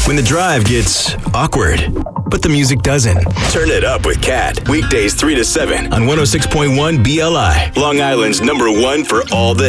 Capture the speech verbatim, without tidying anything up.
When the drive gets awkward, but the music doesn't. Turn it up with Kat. Weekdays three to seven on one oh six point one B L I. Long Island's number one for all the